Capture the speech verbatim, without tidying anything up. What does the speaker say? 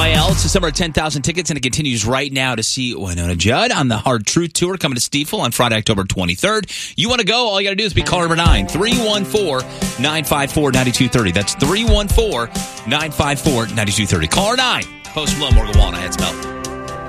Y L. It's the summer of ten thousand tickets, and it continues right now to see Wynonna Judd on the Hard Truth Tour coming to Stifel on Friday, October twenty-third. You want to go? All you got to do is be caller number nine, three one four, nine five four, nine two three zero. That's three one four, nine five four, nine two three zero. Caller nine. Post Malone, Morgan Wallen, I had spelled.